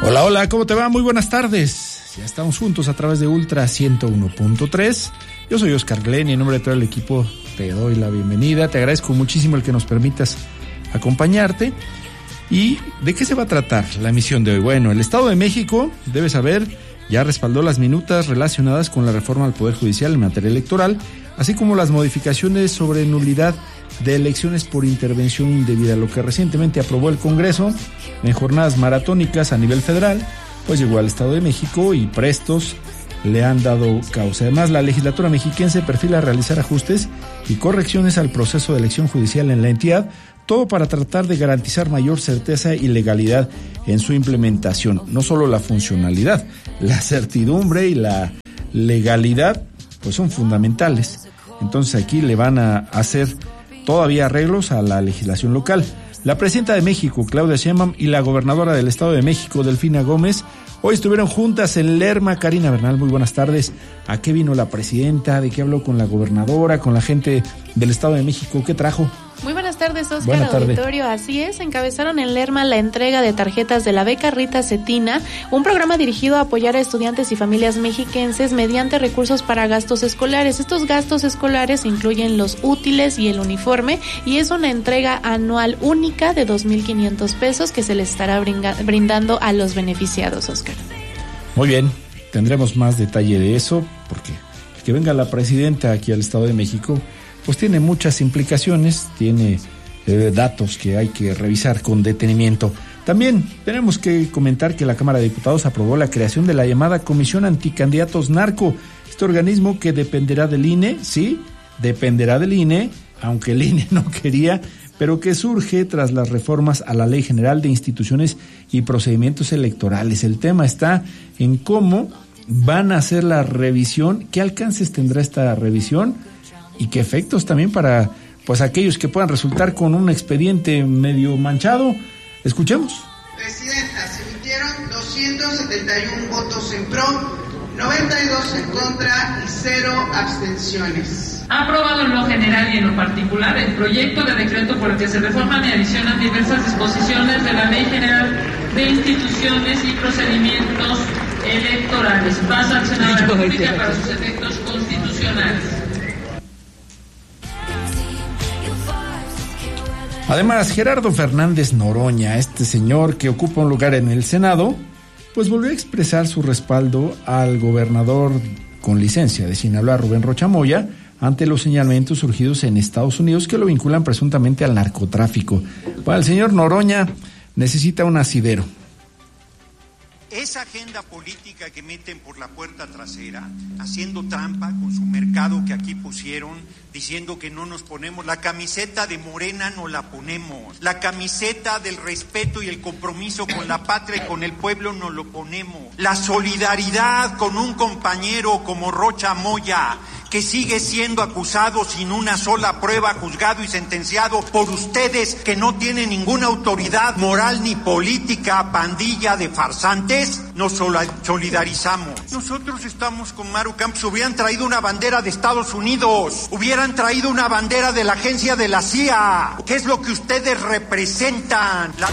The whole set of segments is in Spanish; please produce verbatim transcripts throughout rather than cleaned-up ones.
Hola, hola, ¿cómo te va? Muy buenas tardes. Ya estamos juntos a través de Ultra ciento uno punto tres. Yo soy Oscar Glenn y en nombre de todo el equipo te doy la bienvenida. Te agradezco muchísimo el que nos permitas acompañarte. ¿Y de qué se va a tratar la emisión de hoy? Bueno, el Estado de México, debes saber, ya respaldó las minutas relacionadas con la reforma al Poder Judicial en materia electoral, así como las modificaciones sobre nulidad de elecciones por intervención indebida, lo que recientemente aprobó el Congreso en jornadas maratónicas a nivel federal, pues llegó al Estado de México y prestos le han dado causa. Además, la legislatura mexiquense perfila realizar ajustes y correcciones al proceso de elección judicial en la entidad, todo para tratar de garantizar mayor certeza y legalidad en su implementación. No solo la funcionalidad, la certidumbre y la legalidad pues son fundamentales. Entonces aquí le van a hacer todavía arreglos a la legislación local. La presidenta de México, Claudia Sheinbaum, y la gobernadora del Estado de México, Delfina Gómez, hoy estuvieron juntas en Lerma. Karina Bernal, muy buenas tardes. ¿A qué vino la presidenta? ¿De qué habló con la gobernadora, con la gente del Estado de México? ¿Qué trajo? Muy buenas tardes, Oscar, auditorio. Así es, encabezaron en Lerma la entrega de tarjetas de la beca Rita Cetina, un programa dirigido a apoyar a estudiantes y familias mexiquenses mediante recursos para gastos escolares. Estos gastos escolares incluyen los útiles y el uniforme, y es una entrega anual única de dos mil quinientos pesos que se les estará brindando a los beneficiados, Oscar. Muy bien, tendremos más detalle de eso, porque que venga la presidenta aquí al Estado de México pues tiene muchas implicaciones, tiene eh, datos que hay que revisar con detenimiento. También tenemos que comentar que la Cámara de Diputados aprobó la creación de la llamada Comisión Anticandidatos Narco, este organismo que dependerá del I N E, sí, dependerá del I N E, aunque el I N E no quería, pero que surge tras las reformas a la Ley General de Instituciones y Procedimientos Electorales. El tema está en cómo van a hacer la revisión, qué alcances tendrá esta revisión, y qué efectos también para pues aquellos que puedan resultar con un expediente medio manchado. Escuchemos. Presidenta, se emitieron doscientos setenta y uno votos en pro, noventa y dos en contra y cero abstenciones. Ha aprobado en lo general y en lo particular el proyecto de decreto por el que se reforman y adicionan diversas disposiciones de la Ley General de Instituciones y Procedimientos Electorales. Pasa al Senado de la República para sus efectos constitucionales. Además, Gerardo Fernández Noroña, este señor que ocupa un lugar en el Senado, pues volvió a expresar su respaldo al gobernador con licencia de Sinaloa, Rubén Rocha Moya, ante los señalamientos surgidos en Estados Unidos que lo vinculan presuntamente al narcotráfico. Bueno, el señor Noroña necesita un asidero. Esa agenda política que meten por la puerta trasera, haciendo trampa con su mercado que aquí pusieron, diciendo que no nos ponemos, la camiseta de Morena no la ponemos, la camiseta del respeto y el compromiso con la patria y con el pueblo no lo ponemos, la solidaridad con un compañero como Rocha Moya, que sigue siendo acusado sin una sola prueba, juzgado y sentenciado por ustedes que no tienen ninguna autoridad moral ni política, pandilla de farsantes, nos solidarizamos. Nosotros estamos con Maru Campos, hubieran traído una bandera de Estados Unidos, hubieran traído una bandera de la agencia de la C I A, ¿qué es lo que ustedes representan? La...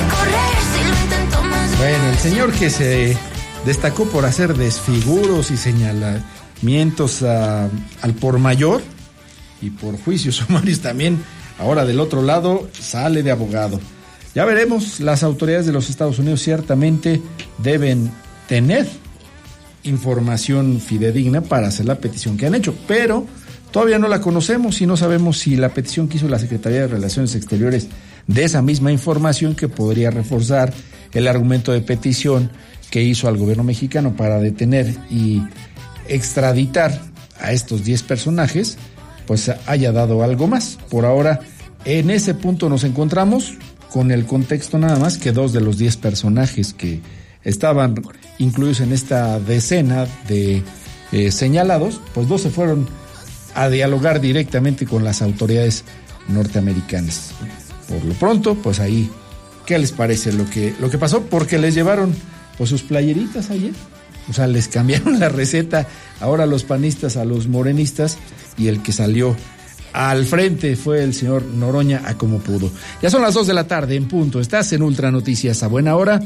Bueno, el señor que se destacó por hacer desfiguros y señalar mientos a, al por mayor y por juicios sumarios también, ahora del otro lado sale de abogado. Ya veremos, las autoridades de los Estados Unidos ciertamente deben tener información fidedigna para hacer la petición que han hecho, pero todavía no la conocemos y no sabemos si la petición que hizo la Secretaría de Relaciones Exteriores de esa misma información, que podría reforzar el argumento de petición que hizo al gobierno mexicano para detener y extraditar a estos diez personajes, pues haya dado algo más. Por ahora, en ese punto nos encontramos, con el contexto nada más que dos de los diez personajes que estaban incluidos en esta decena de eh, señalados, pues dos se fueron a dialogar directamente con las autoridades norteamericanas. Por lo pronto, pues ahí, ¿qué les parece lo que, lo que pasó? Porque les llevaron pues sus playeritas ayer. O sea, les cambiaron la receta ahora los panistas a los morenistas, y el que salió al frente fue el señor Noroña a como pudo. Ya son las dos de la tarde en punto. Estás en Ultra Noticias a buena hora.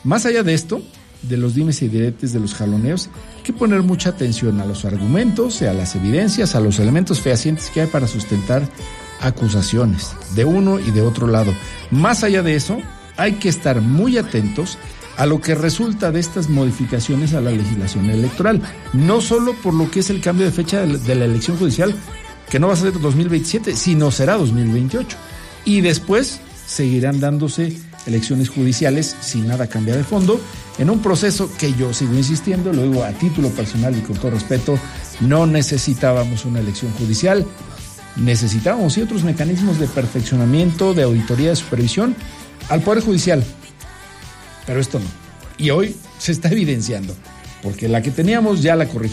Más allá de esto, de los dimes y diretes, de los jaloneos, hay que poner mucha atención a los argumentos, a las evidencias, a los elementos fehacientes que hay para sustentar acusaciones de uno y de otro lado. Más allá de eso, hay que estar muy atentos a lo que resulta de estas modificaciones a la legislación electoral, no solo por lo que es el cambio de fecha de la elección judicial, que no va a ser dos mil veintisiete, sino será dos mil veintiocho. Y después seguirán dándose elecciones judiciales si nada cambia de fondo, en un proceso que yo sigo insistiendo, lo digo a título personal y con todo respeto, no necesitábamos una elección judicial, necesitábamos sí otros mecanismos de perfeccionamiento, de auditoría, de supervisión al Poder Judicial, pero esto no. Y hoy se está evidenciando, porque la que teníamos ya la corregimos.